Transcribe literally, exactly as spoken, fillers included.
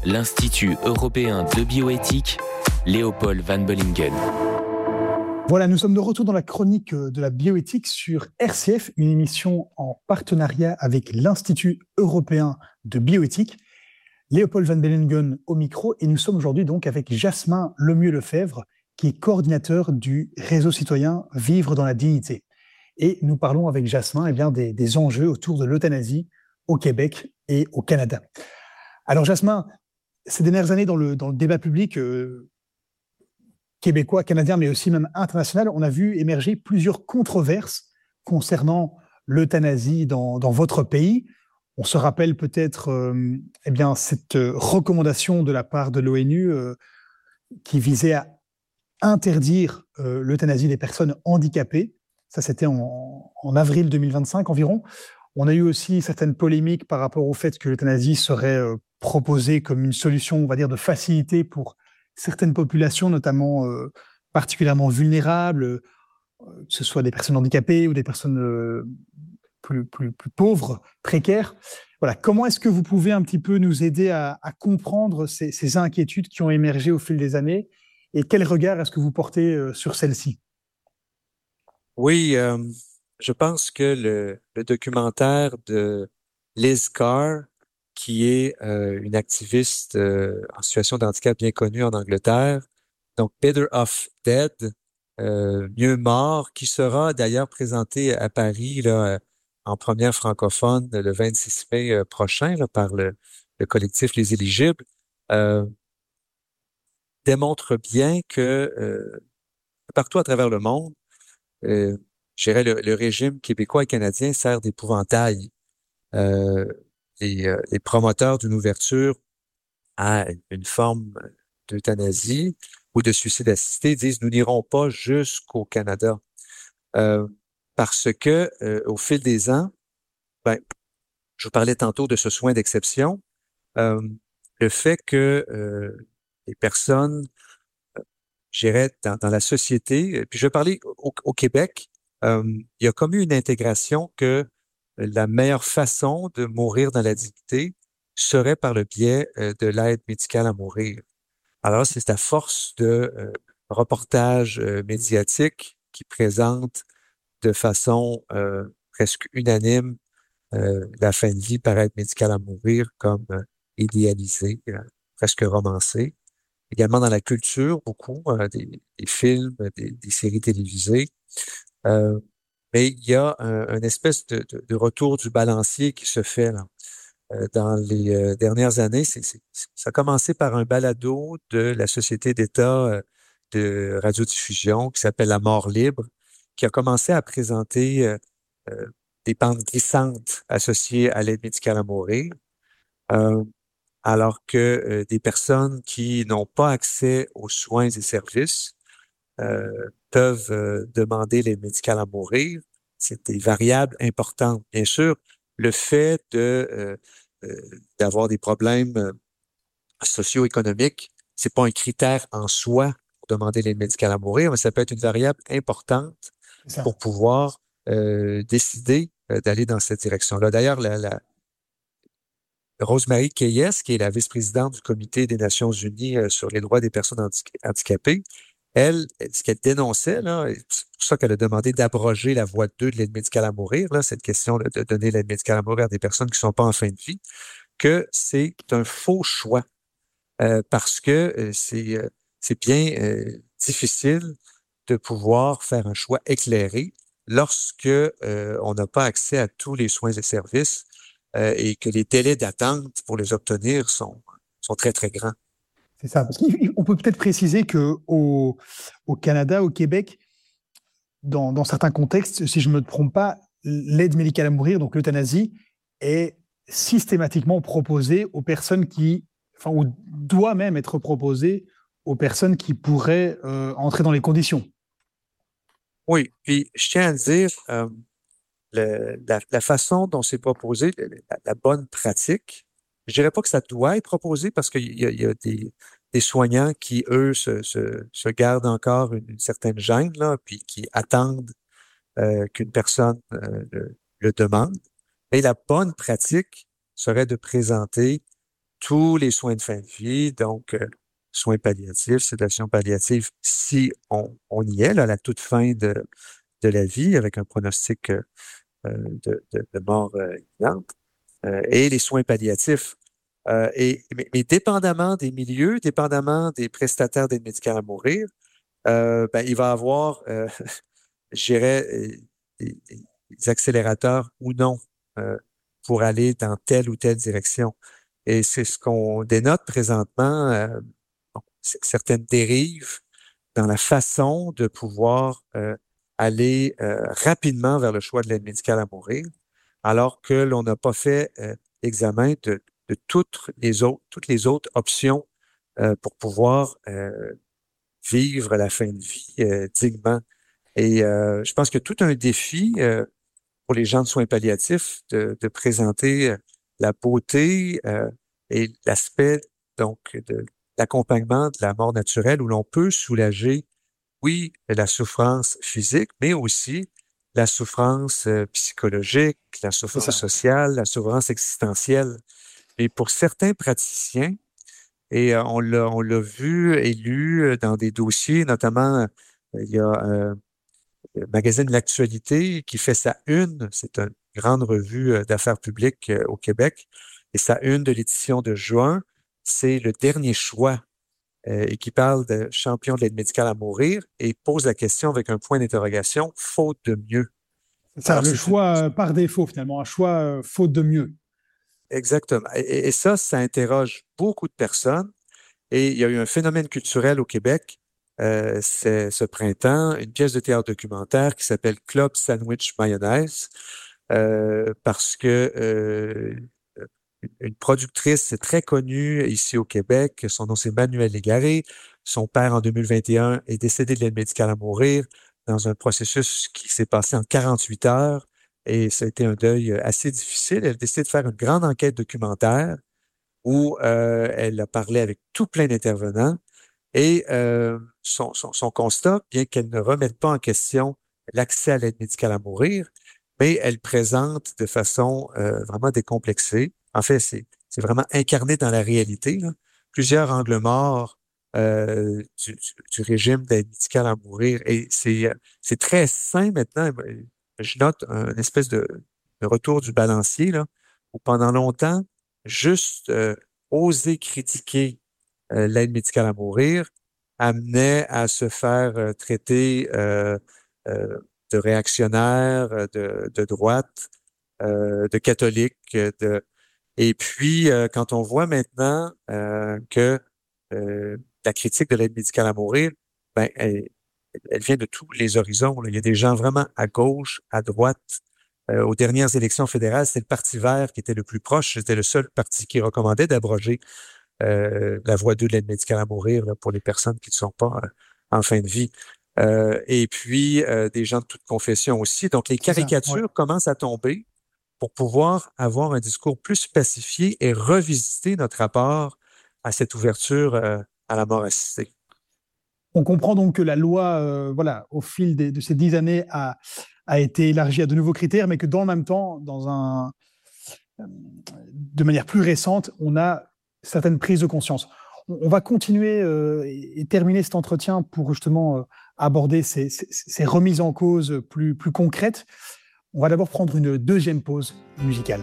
l'Institut européen de bioéthique, Léopold Van Bellingen. Voilà, nous sommes de retour dans la chronique de la bioéthique sur R C F, une émission en partenariat avec l'Institut européen de bioéthique. Léopold Van Bellingen au micro, et nous sommes aujourd'hui donc avec Jasmin Lemieux-Lefebvre, qui est coordinateur du réseau citoyen Vivre dans la dignité. Et nous parlons avec Jasmin eh bien, des, des enjeux autour de l'euthanasie au Québec et au Canada. Alors Jasmin, ces dernières années dans le, dans le débat public euh, québécois, canadien, mais aussi même international, on a vu émerger plusieurs controverses concernant l'euthanasie dans, dans votre pays. On se rappelle peut-être euh, eh bien, cette recommandation de la part de l'ONU euh, qui visait à interdire euh, l'euthanasie des personnes handicapées. Ça, c'était en, en avril deux mille vingt-cinq environ. On a eu aussi certaines polémiques par rapport au fait que l'euthanasie serait euh, proposée comme une solution, on va dire, de facilité pour certaines populations, notamment euh, particulièrement vulnérables, euh, que ce soit des personnes handicapées ou des personnes euh, plus, plus, plus pauvres, précaires. Voilà. Comment est-ce que vous pouvez un petit peu nous aider à, à comprendre ces, ces inquiétudes qui ont émergé au fil des années, et quel regard est-ce que vous portez euh, sur celles-ci? Oui, euh, je pense que le, le documentaire de Liz Carr, qui est euh, une activiste euh, en situation de handicap bien connue en Angleterre, donc Better Off Dead, euh, mieux mort, qui sera d'ailleurs présenté à Paris là, en première francophone le vingt-six mai euh, prochain là, par le, le collectif Les Éligibles, euh, démontre bien que euh, partout à travers le monde, euh, je dirais le, le régime québécois et canadien sert d'épouvantail. Euh, les, euh, les promoteurs d'une ouverture à une forme d'euthanasie ou de suicide assisté disent nous n'irons pas jusqu'au Canada euh, parce que euh, au fil des ans, ben, je vous parlais tantôt de ce soin d'exception, euh, le fait que euh, les personnes, je dirais, dans, dans la société, puis je vais parler au, au Québec, euh, il y a comme eu une intégration que la meilleure façon de mourir dans la dignité serait par le biais euh, de l'aide médicale à mourir. Alors, c'est à force de euh, reportages euh, médiatiques qui présentent de façon euh, presque unanime euh, la fin de vie par aide médicale à mourir comme euh, idéalisée, euh, presque romancée. Également dans la culture, beaucoup, euh, des, des films, des, des séries télévisées. Euh, mais il y a un, un espèce de, de, de retour du balancier qui se fait là. Euh, dans les euh, dernières années. C'est, c'est, ça a commencé par un balado de la Société d'État euh, de radiodiffusion qui s'appelle La Mort libre, qui a commencé à présenter euh, euh, des pentes glissantes associées à l'aide médicale à mourir, euh, alors que euh, des personnes qui n'ont pas accès aux soins et services euh, peuvent euh, demander l'aide médicale à mourir. C'est des variables importantes. Bien sûr, le fait de euh, euh, d'avoir des problèmes euh, socio-économiques, c'est pas un critère en soi pour demander l'aide médicale à mourir, mais ça peut être une variable importante pour pouvoir euh, décider euh, d'aller dans cette direction-là. D'ailleurs, la, la Rosemary Keyes, qui est la vice-présidente du Comité des Nations Unies euh, sur les droits des personnes handi- handicapées, elle, ce qu'elle dénonçait, là, c'est pour ça qu'elle a demandé d'abroger la voie deux de l'aide médicale à mourir, là, cette question là, de donner l'aide médicale à mourir à des personnes qui ne sont pas en fin de vie, que c'est un faux choix euh, parce que euh, c'est, euh, c'est bien euh, difficile de pouvoir faire un choix éclairé lorsque euh, on n'a pas accès à tous les soins et services euh, et que les délais d'attente pour les obtenir sont, sont très, très grands. C'est ça, parce qu'on peut peut-être préciser qu'au au Canada, au Québec, dans, dans certains contextes, si je ne me trompe pas, l'aide médicale à mourir, donc l'euthanasie, est systématiquement proposée aux personnes qui, enfin, ou doit même être proposée aux personnes qui pourraient euh, entrer dans les conditions. Oui, puis je tiens à dire, euh, le, la, la façon dont c'est proposé, la, la bonne pratique, je dirais pas que ça doit être proposé parce qu'il y a, il y a des, des soignants qui, eux, se, se, se gardent encore une, une certaine gêne, là, puis qui attendent euh, qu'une personne euh, le, le demande. Et la bonne pratique serait de présenter tous les soins de fin de vie, donc euh, soins palliatifs, sédation palliative, si on, on y est, là, à la toute fin de, de la vie, avec un pronostic euh, de, de, de mort euh, imminente, euh, et les soins palliatifs. Euh, et, mais, mais dépendamment des milieux, dépendamment des prestataires d'aide médicale à mourir, euh, ben, il va y avoir, euh, je dirais, euh, des, des accélérateurs ou non euh, pour aller dans telle ou telle direction. Et c'est ce qu'on dénote présentement, euh, bon, certaines dérives dans la façon de pouvoir euh, aller euh, rapidement vers le choix de l'aide médicale à mourir, alors que l'on n'a pas fait euh, examen de, de toutes les autres, toutes les autres options euh, pour pouvoir euh, vivre la fin de vie euh, dignement. Et euh, je pense que tout un défi euh, pour les gens de soins palliatifs de, de présenter euh, la beauté euh, et l'aspect donc de l'accompagnement de la mort naturelle où l'on peut soulager, oui, la souffrance physique, mais aussi la souffrance euh, psychologique, la C'est souffrance ça. sociale, la souffrance existentielle. Et pour certains praticiens, et euh, on l'a on l'a vu et lu euh, dans des dossiers, notamment euh, il y a euh, le magazine L'Actualité qui fait sa une, c'est une grande revue euh, d'affaires publiques euh, au Québec, et sa une de l'édition de juin, c'est le dernier choix euh, et qui parle de champion de l'aide médicale à mourir et pose la question avec un point d'interrogation, faute de mieux. C'est ça, Alors, le c'est une- choix euh, par défaut, finalement, un choix euh, faute de mieux. exactement. Et, et ça, ça interroge beaucoup de personnes. Et il y a eu un phénomène culturel au Québec euh, c'est ce printemps, une pièce de théâtre documentaire qui s'appelle Club Sandwich Mayonnaise, euh, parce que euh, une productrice très connue ici au Québec, son nom c'est Manuel Légaré, son père en deux mille vingt et un est décédé de l'aide médicale à mourir dans un processus qui s'est passé en quarante-huit heures et ça a été un deuil assez difficile. Elle a décidé de faire une grande enquête documentaire où euh, elle a parlé avec tout plein d'intervenants et euh, son, son, son constat, bien qu'elle ne remette pas en question l'accès à l'aide médicale à mourir, mais elle présente de façon euh, vraiment décomplexée. En fait, c'est, c'est vraiment incarné dans la réalité, là. Plusieurs angles morts euh, du, du, du régime d'aide médicale à mourir. Et c'est, c'est très sain maintenant. Je note un espèce de, de retour du balancier, là, où pendant longtemps, juste euh, oser critiquer euh, l'aide médicale à mourir amenait à se faire euh, traiter euh, euh, de réactionnaire, euh, de, de droite, euh, de catholique. De... Et puis, euh, quand on voit maintenant euh, que euh, la critique de l'aide médicale à mourir, ben, elle, elle vient de tous les horizons, là. Il y a des gens vraiment à gauche, à droite. Euh, aux dernières élections fédérales, c'est le Parti vert qui était le plus proche. C'était le seul parti qui recommandait d'abroger euh, la voie deux de l'aide médicale à mourir là, pour les personnes qui ne sont pas euh, en fin de vie. Euh, et puis, euh, des gens de toute confession aussi. Donc, les C'est ça, ouais. caricatures commencent à tomber pour pouvoir avoir un discours plus pacifié et revisiter notre rapport à cette ouverture euh, à la mort assistée. On comprend donc que la loi, euh, voilà, au fil des, de ces dix années, a, a été élargie à de nouveaux critères, mais que dans le même temps, dans un, de manière plus récente, on a certaines prises de conscience. On, on va continuer euh, et, et terminer cet entretien pour justement euh, aborder ces, ces, ces remises en cause plus, plus concrètes. On va d'abord prendre une deuxième pause musicale.